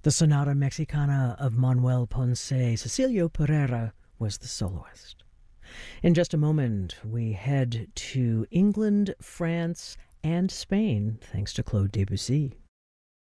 The Sonata Mexicana of Manuel Ponce. Cecilio Pereira was the soloist. In just a moment, we head to England, France, and Spain, thanks to Claude Debussy.